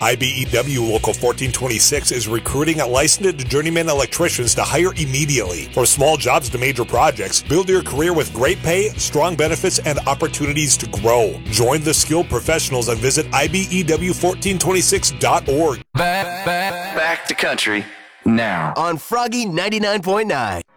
IBEW Local 1426 is recruiting licensed journeyman electricians to hire immediately. From small jobs to major projects, build your career with great pay, strong benefits, and opportunities to grow. Join the skilled professionals and visit IBEW1426.org. Back to country now on Froggy 99.9.